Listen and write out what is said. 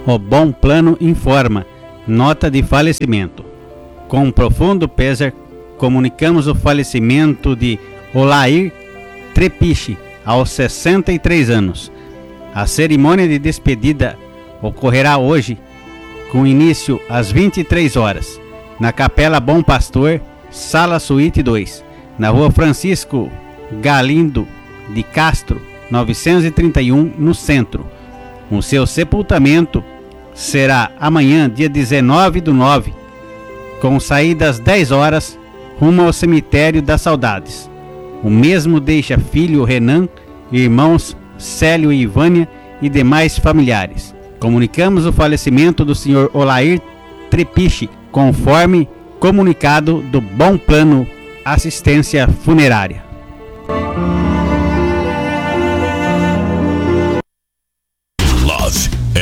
O Bom Plano informa: nota de falecimento. Com profundo pesar, comunicamos o falecimento de Olair Trepiche, aos 63 anos. A cerimônia de despedida ocorrerá hoje, com início às 23 horas, na Capela Bom Pastor, Sala Suíte 2, na Rua Francisco Galindo de Castro, 931, no centro. O seu sepultamento será amanhã, dia 19/9, com saída às 10 horas, rumo ao Cemitério das Saudades. O mesmo deixa filho Renan, irmãos Célio e Ivânia e demais familiares. Comunicamos o falecimento do Sr. Olair Trepiche, conforme comunicado do Bom Plano Assistência Funerária.